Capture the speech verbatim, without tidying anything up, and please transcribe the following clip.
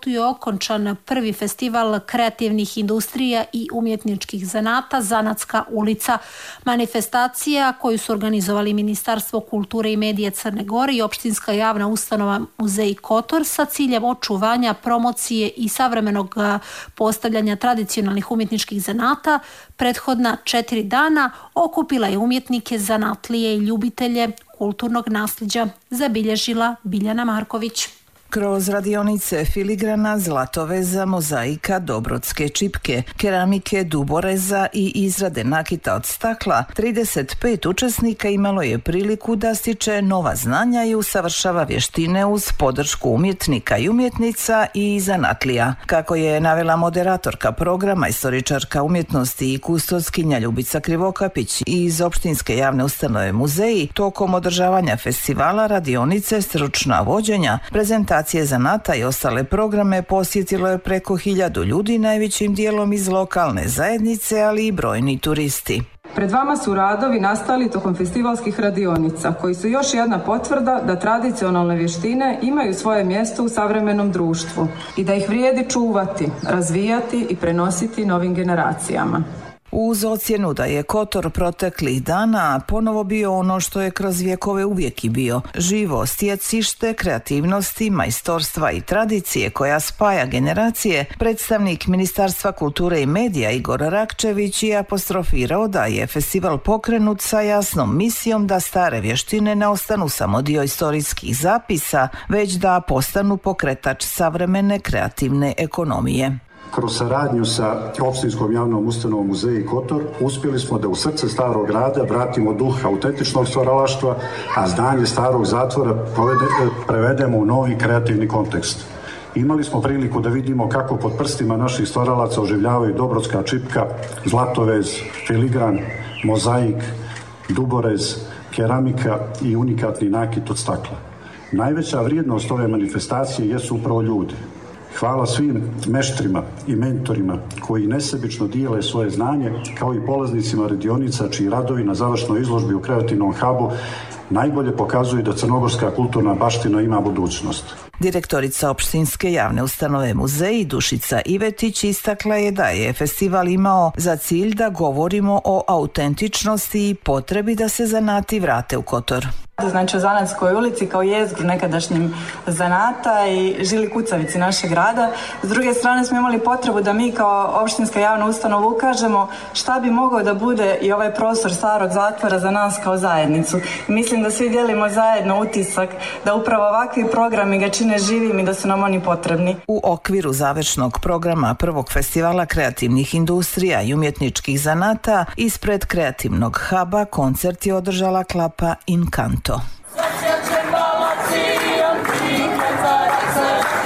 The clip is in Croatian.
Kotortu je okončan prvi festival kreativnih industrija i umjetničkih zanata Zanatska ulica. Manifestacija koju su organizovali Ministarstvo kulture i medije Crne Gore i opštinska javna ustanova Muzej Kotor sa ciljem očuvanja, promocije i savremenog postavljanja tradicionalnih umjetničkih zanata, prethodna četiri dana okupila je umjetnike, zanatlije i ljubitelje kulturnog nasljeđa, zabilježila Biljana Marković. Kroz radionice filigrana, zlatoveza, mozaika, dobrotske čipke, keramike, duboreza i izrade nakita od stakla, trideset pet učesnika imalo je priliku da stiče nova znanja i usavršava vještine uz podršku umjetnika i umjetnica i zanatlija. Kako je navela moderatorka programa, istoričarka umjetnosti i kustoskinja Ljubica Krivokapić iz opštinske javne ustanove Muzeji, tokom održavanja festivala, radionice, stručna vođenja, prezentacije zanata i ostale programe posjetilo je preko hiljadu ljudi, najvećim dijelom iz lokalne zajednice, ali i brojni turisti. Pred vama su radovi nastali tokom festivalskih radionica, koji su još jedna potvrda da tradicionalne vještine imaju svoje mjesto u savremenom društvu i da ih vrijedi čuvati, razvijati i prenositi novim generacijama. Uz ocjenu da je Kotor proteklih dana ponovo bio ono što je kroz vjekove uvijek i bio, živo stjecište kreativnosti, majstorstva i tradicije koja spaja generacije, predstavnik Ministarstva kulture i medija Igor Rakčević je apostrofirao da je festival pokrenut sa jasnom misijom da stare vještine ne ostanu samo dio istorijskih zapisa, već da postanu pokretač savremene kreativne ekonomije. Kroz saradnju sa opštinskom javnom ustanovom Muzeji Kotor uspjeli smo da u srce starog grada vratimo duh autentičnog stvaralaštva, a znanje starog zatvora prevedemo u novi kreativni kontekst. Imali smo priliku da vidimo kako pod prstima naših stvaralaca oživljavaju dobrotska čipka, zlatovez, filigran, mozaik, duborez, keramika i unikatni nakit od stakla. Najveća vrijednost ove manifestacije jesu upravo ljudi. Hvala svim meštrima i mentorima koji nesebično dijele svoje znanje, kao i polaznicima radionica čiji radovi na završnoj izložbi u kreativnom hubu najbolje pokazuju da crnogorska kulturna baština ima budućnost. Direktorica opštinske javne ustanove Muzeji Dušica Ivetić istakla je da je festival imao za cilj da govorimo o autentičnosti i potrebi da se zanati vrate u Kotor. Znači o Zanatskoj ulici kao jezgru nekadašnjim zanata i žili kucavici našeg grada. S druge strane smo imali potrebu da mi kao opštinska javna ustanova ukažemo šta bi mogao da bude i ovaj prostor starog zatvora za nas kao zajednicu. Mislim da svi dijelimo zajedno utisak da upravo ovakvi programi ga čine živim i da su nam oni potrebni. U okviru završnog programa prvog festivala kreativnih industrija i umjetničkih zanata ispred kreativnog huba koncert je održala klapa Inkanto.